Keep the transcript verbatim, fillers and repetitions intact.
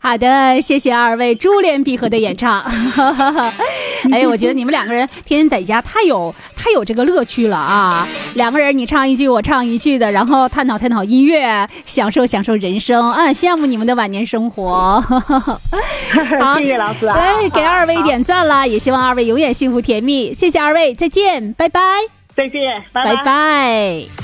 好的，谢谢二位珠联璧合的演唱。哎，我觉得你们两个人天天在家太有太有这个乐趣了啊！两个人你唱一句我唱一句的，然后探讨探讨音乐，享受享受人生啊！羡慕你们的晚年生活。好， 谢谢老师啊！ 对，给二位点赞啦，也希望二位永远幸福甜蜜。谢谢二位，再见，拜拜。 再见，拜拜拜。